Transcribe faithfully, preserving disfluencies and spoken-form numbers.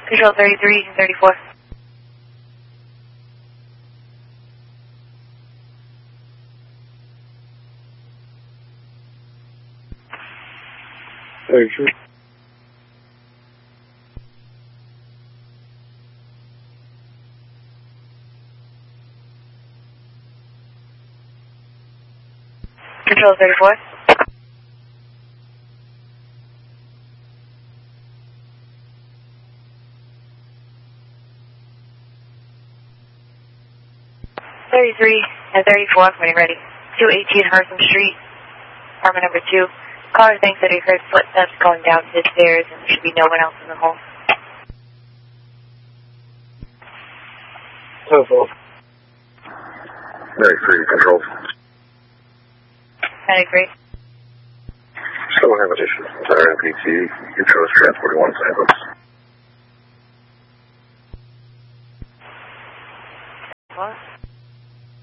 Control thirty-three and thirty-four. thirty-three. Control thirty-four. thirty-three and thirty-four, when you're ready. two eighteen Hartham Street, apartment number two. Caller thinks that he heard footsteps going down the stairs and there should be no one else in the home. Telephone. ninety-three, control. ninety-three. Still have addition. R N P T, intro is transporting one ambulance. What?